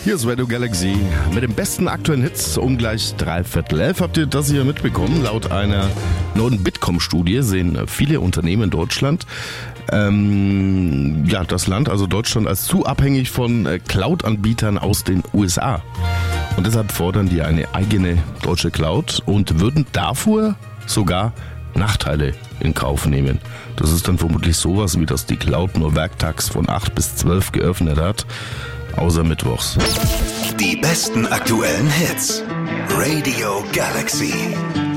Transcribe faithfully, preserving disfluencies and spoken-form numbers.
Hier ist Radio Galaxy mit den besten aktuellen Hits um gleich dreiviertel elf. Habt ihr das hier mitbekommen? Laut einer neuen Bitkom-Studie sehen viele Unternehmen in Deutschland ähm, ja, das Land, also Deutschland, als zu abhängig von äh, Cloud-Anbietern aus den U S A. Und deshalb fordern die eine eigene deutsche Cloud und würden dafür sogar Nachteile in Kauf nehmen. Das ist dann vermutlich sowas, wie dass die Cloud nur werktags von acht bis zwölf geöffnet hat, außer mittwochs. Die besten aktuellen Hits. Radio Galaxy.